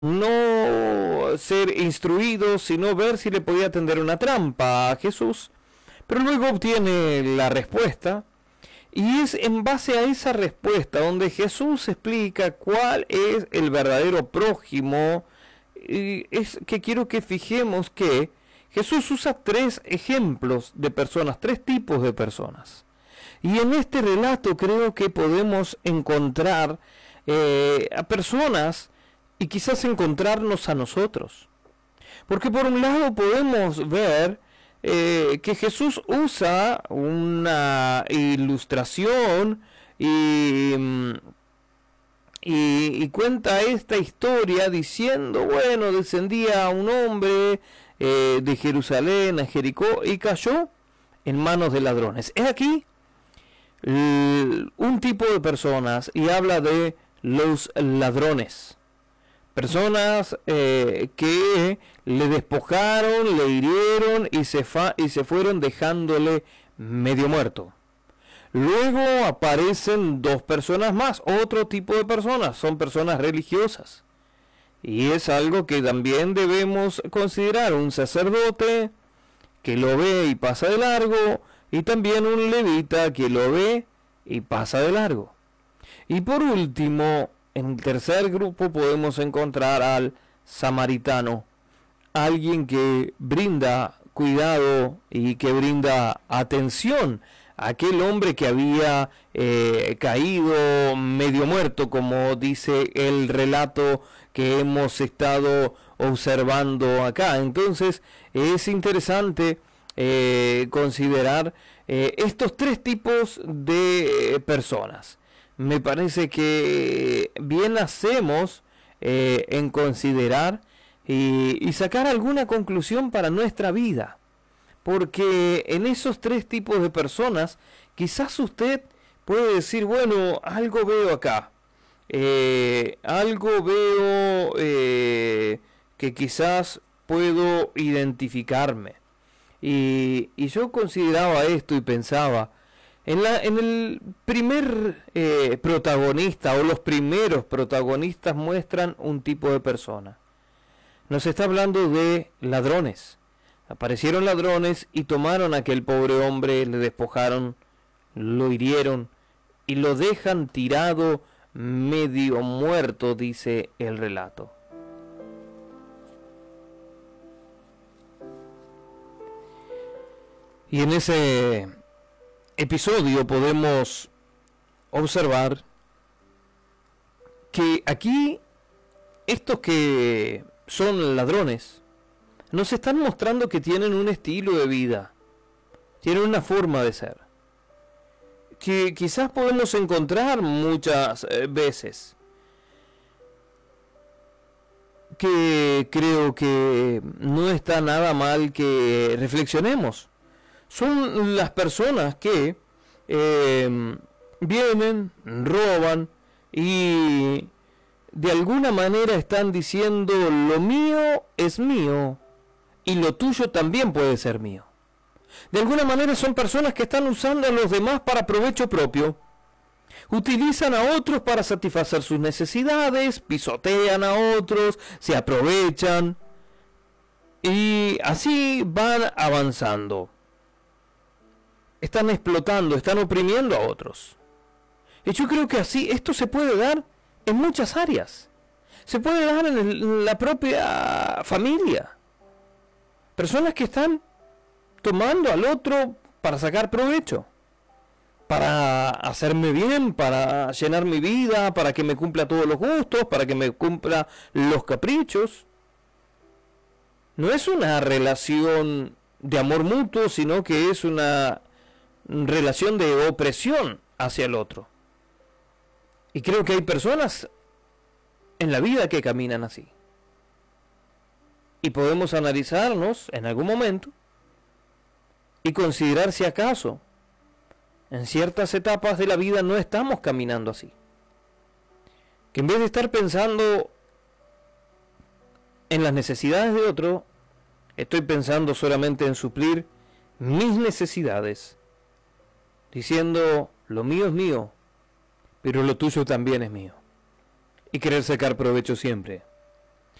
no ser instruido, sino ver si le podía tender una trampa a Jesús, pero luego obtiene la respuesta, y es en base a esa respuesta donde Jesús explica cuál es el verdadero prójimo. Y es que quiero que fijemos que Jesús usa tres ejemplos de personas, tres tipos de personas. Y en este relato creo que podemos encontrar a personas y quizás encontrarnos a nosotros. Porque por un lado podemos ver que Jesús usa una ilustración y cuenta esta historia diciendo, bueno, descendía un hombre de Jerusalén a Jericó y cayó en manos de ladrones. Es aquí un tipo de personas y habla de los ladrones. Personas que le despojaron, le hirieron y se fueron dejándole medio muerto. Luego aparecen dos personas más, otro tipo de personas, son personas religiosas. Y es algo que también debemos considerar, un sacerdote que lo ve y pasa de largo, y también un levita que lo ve y pasa de largo. Y por último, en el tercer grupo podemos encontrar al samaritano, alguien que brinda cuidado y que brinda atención a aquel hombre que había caído medio muerto, como dice el relato que hemos estado observando acá. Entonces es interesante considerar estos tres tipos de personas. Me parece que bien hacemos en considerar y sacar alguna conclusión para nuestra vida. Porque en esos tres tipos de personas, quizás usted puede decir, bueno, algo veo acá. Algo veo que quizás puedo identificarme. Y yo consideraba esto y pensaba, en el primer protagonista o los primeros protagonistas muestran un tipo de persona. Nos está hablando de ladrones. Aparecieron ladrones y tomaron a aquel pobre hombre, le despojaron, lo hirieron y lo dejan tirado medio muerto, dice el relato. Y en ese episodio podemos observar que aquí estos que son ladrones nos están mostrando que tienen un estilo de vida, tienen una forma de ser, que quizás podemos encontrar muchas veces, que creo que no está nada mal que reflexionemos. Son las personas que vienen, roban y de alguna manera están diciendo, lo mío es mío y lo tuyo también puede ser mío. De alguna manera son personas que están usando a los demás para provecho propio. Utilizan a otros para satisfacer sus necesidades, pisotean a otros, se aprovechan y así van avanzando. Están explotando, están oprimiendo a otros. Y yo creo que así esto se puede dar en muchas áreas. Se puede dar en la propia familia. Personas que están tomando al otro para sacar provecho, para hacerme bien, para llenar mi vida, para que me cumpla todos los gustos, para que me cumpla los caprichos. No es una relación de amor mutuo, sino que es una relación de opresión hacia el otro. Y creo que hay personas en la vida que caminan así. Y podemos analizarnos en algún momento y considerar si acaso en ciertas etapas de la vida no estamos caminando así. Que en vez de estar pensando en las necesidades de otro, estoy pensando solamente en suplir mis necesidades, diciendo, lo mío es mío, pero lo tuyo también es mío. Y querer sacar provecho siempre